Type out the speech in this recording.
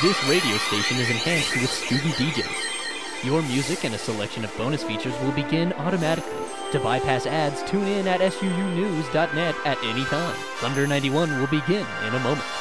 This radio station is enhanced with Scooby DJs. Your music and a selection of bonus features will begin automatically. To bypass ads, tune in at suunews.net at any time. Thunder 91 will begin in a moment.